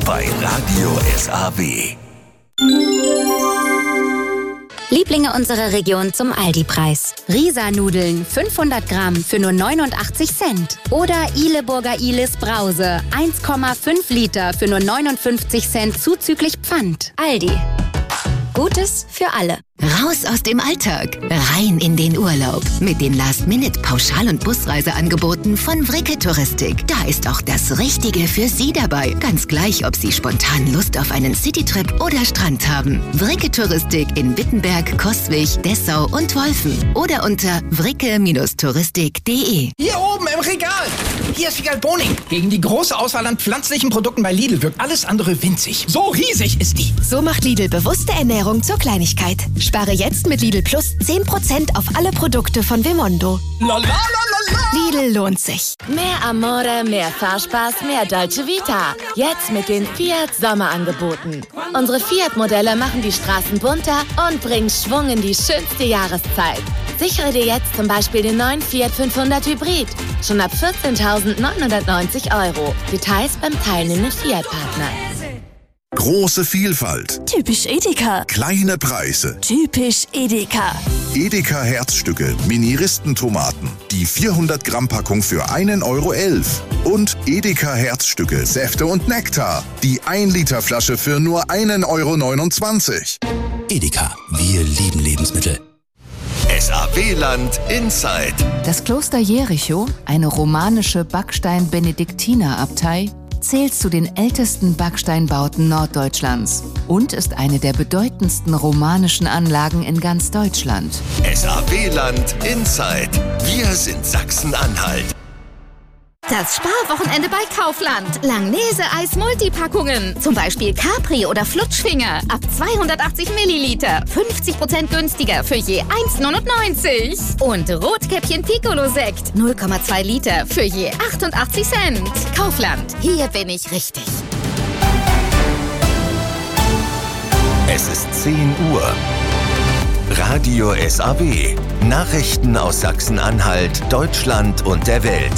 bei Radio SAW. Lieblinge unserer Region zum Aldi-Preis. Risa-Nudeln 500 Gramm für nur 89 Cent. Oder Ihleburger Ihles Brause 1,5 Liter für nur 59 Cent zuzüglich Pfand. Aldi. Gutes für alle. Raus aus dem Alltag, rein in den Urlaub. Mit den Last-Minute-Pauschal- und Busreiseangeboten von Vricke Touristik. Da ist auch das Richtige für Sie dabei. Ganz gleich, ob Sie spontan Lust auf einen Citytrip oder Strand haben. Vricke Touristik in Wittenberg, Coswig, Dessau und Wolfen. Oder unter vricke-touristik.de. Hier oben im Regal. Hier ist Wiegald Boning. Gegen die große Auswahl an pflanzlichen Produkten bei Lidl wirkt alles andere winzig. So riesig ist die. So macht Lidl bewusste Ernährung zur Kleinigkeit. Spare jetzt mit Lidl Plus 10% auf alle Produkte von Vimondo. Lidl lohnt sich. Mehr Amore, mehr Fahrspaß, mehr Dolce Vita. Jetzt mit den Fiat Sommerangeboten. Unsere Fiat-Modelle machen die Straßen bunter und bringen Schwung in die schönste Jahreszeit. Sichere dir jetzt zum Beispiel den neuen Fiat 500 Hybrid. Schon ab 14.990 €. Details beim teilnehmenden Fiat-Partner. Große Vielfalt. Typisch Edeka. Kleine Preise. Typisch Edeka. Edeka Herzstücke Mini-Ristentomaten. Die 400 Gramm Packung für 1,11 €. Und Edeka Herzstücke Säfte und Nektar. Die 1 Liter Flasche für nur 1,29 €. Edeka, wir lieben Lebensmittel. SAW-Land Inside. Das Kloster Jericho, eine romanische Backstein-Benediktinerabtei, zählt zu den ältesten Backsteinbauten Norddeutschlands und ist eine der bedeutendsten romanischen Anlagen in ganz Deutschland. SAW-Land Inside. Wir sind Sachsen-Anhalt. Das Sparwochenende bei Kaufland. Langnese-Eis Multipackungen. Zum Beispiel Capri oder Flutschfinger. Ab 280 Milliliter. 50% günstiger für je 1,99 €. Und Rotkäppchen Piccolo-Sekt. 0,2 Liter für je 88 Cent. Kaufland. Hier bin ich richtig. Es ist 10 Uhr. Radio SAW. Nachrichten aus Sachsen-Anhalt, Deutschland und der Welt.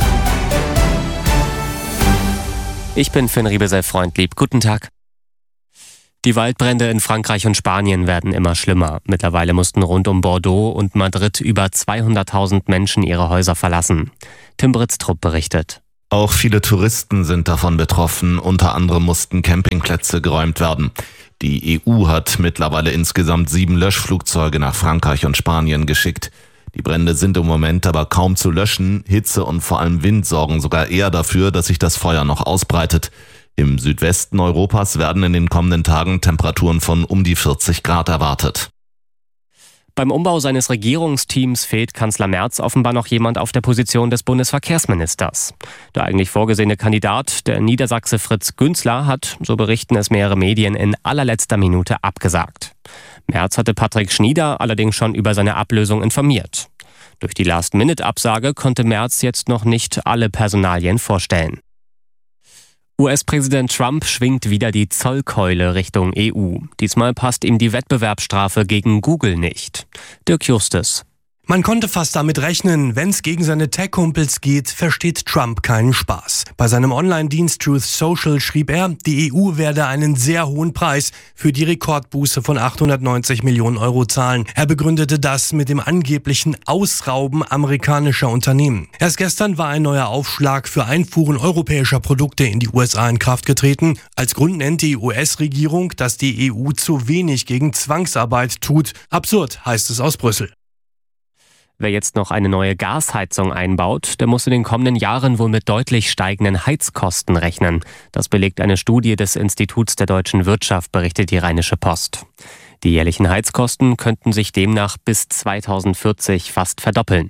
Ich bin Finn Riebesell-Freundlieb. Guten Tag. Die Waldbrände in Frankreich und Spanien werden immer schlimmer. Mittlerweile mussten rund um Bordeaux und Madrid über 200.000 Menschen ihre Häuser verlassen. Tim Britztrup berichtet. Auch viele Touristen sind davon betroffen. Unter anderem mussten Campingplätze geräumt werden. Die EU hat mittlerweile insgesamt 7 Löschflugzeuge nach Frankreich und Spanien geschickt. Die Brände sind im Moment aber kaum zu löschen. Hitze und vor allem Wind sorgen sogar eher dafür, dass sich das Feuer noch ausbreitet. Im Südwesten Europas werden in den kommenden Tagen Temperaturen von um die 40 Grad erwartet. Beim Umbau seines Regierungsteams fehlt Kanzler Merz offenbar noch jemand auf der Position des Bundesverkehrsministers. Der eigentlich vorgesehene Kandidat, der Niedersachse Fritz Günzler, hat, so berichten es mehrere Medien, in allerletzter Minute abgesagt. Merz hatte Patrick Schnieder allerdings schon über seine Ablösung informiert. Durch die Last-Minute-Absage konnte Merz jetzt noch nicht alle Personalien vorstellen. US-Präsident Trump schwingt wieder die Zollkeule Richtung EU. Diesmal passt ihm die Wettbewerbsstrafe gegen Google nicht. Dirk Justus. Man konnte fast damit rechnen, wenn es gegen seine Tech-Kumpels geht, versteht Trump keinen Spaß. Bei seinem Online-Dienst Truth Social schrieb er, die EU werde einen sehr hohen Preis für die Rekordbuße von 890 Millionen € zahlen. Er begründete das mit dem angeblichen Ausrauben amerikanischer Unternehmen. Erst gestern war ein neuer Aufschlag für Einfuhren europäischer Produkte in die USA in Kraft getreten. Als Grund nennt die US-Regierung, dass die EU zu wenig gegen Zwangsarbeit tut. Absurd, heißt es aus Brüssel. Wer jetzt noch eine neue Gasheizung einbaut, der muss in den kommenden Jahren wohl mit deutlich steigenden Heizkosten rechnen. Das belegt eine Studie des Instituts der deutschen Wirtschaft, berichtet die Rheinische Post. Die jährlichen Heizkosten könnten sich demnach bis 2040 fast verdoppeln.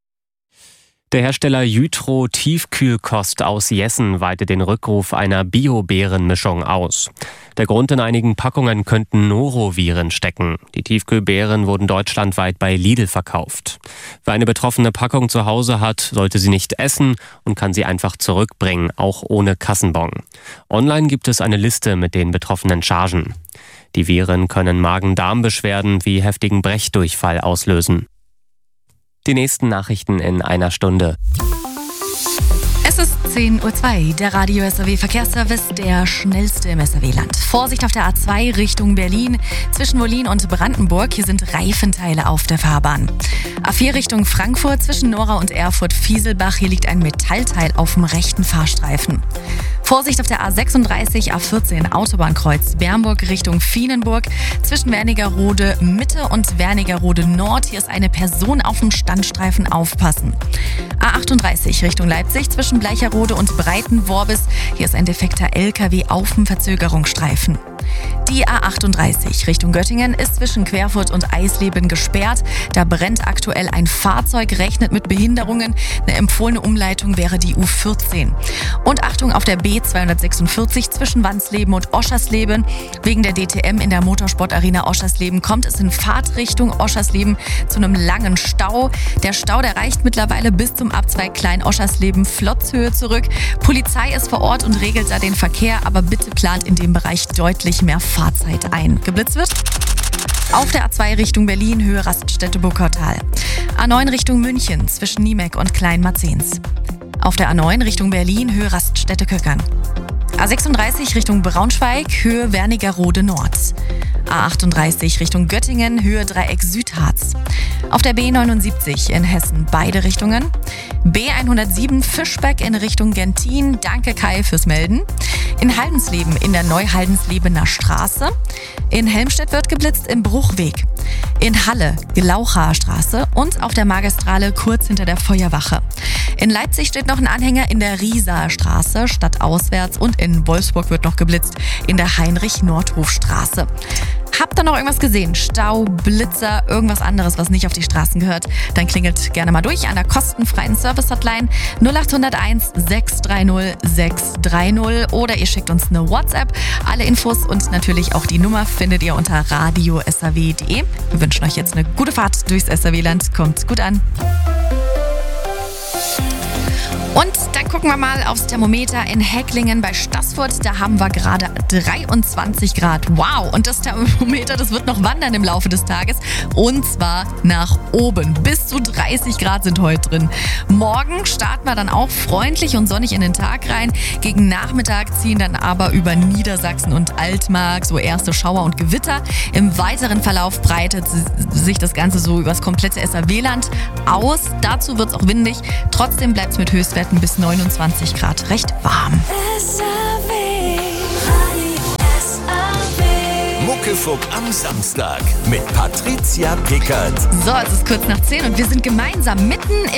Der Hersteller Jytro Tiefkühlkost aus Jessen weitet den Rückruf einer Bio-Beeren-Mischung aus. Der Grund: in einigen Packungen könnten Noroviren stecken. Die Tiefkühlbeeren wurden deutschlandweit bei Lidl verkauft. Wer eine betroffene Packung zu Hause hat, sollte sie nicht essen und kann sie einfach zurückbringen, auch ohne Kassenbon. Online gibt es eine Liste mit den betroffenen Chargen. Die Viren können Magen-Darm-Beschwerden wie heftigen Brechdurchfall auslösen. Die nächsten Nachrichten in einer Stunde. Es ist 10:02 Uhr, der Radio SAW Verkehrsservice, der schnellste im SAW-Land. Vorsicht auf der A2 Richtung Berlin, zwischen Wollin und Brandenburg. Hier sind Reifenteile auf der Fahrbahn. A4 Richtung Frankfurt, zwischen Nora und Erfurt-Fieselbach. Hier liegt ein Metallteil auf dem rechten Fahrstreifen. Vorsicht auf der A36, A14 Autobahnkreuz Bernburg Richtung Vienenburg, zwischen Wernigerode Mitte und Wernigerode Nord. Hier ist eine Person auf dem Standstreifen, aufpassen. A38 Richtung Leipzig, zwischen Bleicherode und Breitenworbis. Hier ist ein defekter LKW auf dem Verzögerungsstreifen. Die A38 Richtung Göttingen ist zwischen Querfurt und Eisleben gesperrt. Da brennt aktuell ein Fahrzeug, rechnet mit Behinderungen. Eine empfohlene Umleitung wäre die U14. Und Achtung auf der B246 zwischen Wansleben und Oschersleben. Wegen der DTM in der Motorsportarena Oschersleben kommt es in Fahrtrichtung Oschersleben zu einem langen Stau. Der Stau, der reicht mittlerweile bis zum Abzweig Klein-Oschersleben-Flotzhöhe zurück. Polizei ist vor Ort und regelt da den Verkehr, aber bitte plant in dem Bereich deutlich mehr Fahrzeit ein. Geblitzt wird auf der A2 Richtung Berlin, Höhe Raststätte-Burgkortal. A9 Richtung München, zwischen Niemek und Kleinmarzens. Auf der A9 Richtung Berlin, Höhe Raststätte-Köckern. A36 Richtung Braunschweig, Höhe Wernigerode Nord. A38 Richtung Göttingen, Höhe Dreieck Südharz. Auf der B79 in Hessen beide Richtungen. B107 Fischbeck in Richtung Gentin. Danke Kai fürs Melden. In Haldensleben in der Neuhaldenslebener Straße. In Helmstedt wird geblitzt im Bruchweg. In Halle Glaucher Straße und auf der Magistrale kurz hinter der Feuerwache. In Leipzig steht noch ein Anhänger in der Rieser Straße stadtauswärts und in Wolfsburg wird noch geblitzt in der Heinrich-Nordhof-Straße. Habt ihr noch irgendwas gesehen? Stau, Blitzer, irgendwas anderes, was nicht auf die Straßen gehört? Dann klingelt gerne mal durch an der kostenfreien Service-Hotline 0801 630 630 oder ihr schickt uns eine WhatsApp. Alle Infos und natürlich auch die Nummer findet ihr unter radiosaw.de. Wir wünschen euch jetzt eine gute Fahrt durchs SAW-Land. Kommt gut an. Und dann gucken wir mal aufs Thermometer in Hecklingen bei Staßfurt. Da haben wir gerade 23 Grad. Wow! Und das Thermometer, das wird noch wandern im Laufe des Tages. Und zwar nach oben. Bis zu 30 Grad sind heute drin. Morgen starten wir dann auch freundlich und sonnig in den Tag rein. Gegen Nachmittag ziehen dann aber über Niedersachsen und Altmark so erste Schauer und Gewitter. Im weiteren Verlauf breitet sich das Ganze so über das komplette SAW-Land aus. Dazu wird es auch windig. Trotzdem bleibt es mit Höchstwerten bis 29 Grad recht warm. Muckefuck am Samstag mit Patricia Pickert. So, es ist kurz nach 10 und wir sind gemeinsam mitten